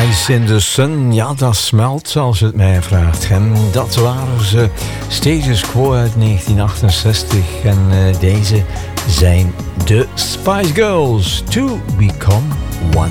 Ice in the Sun, ja, dat smelt als het mij vraagt. En dat waren ze, Status Quo uit 1968. En deze zijn de Spice Girls, To Become One.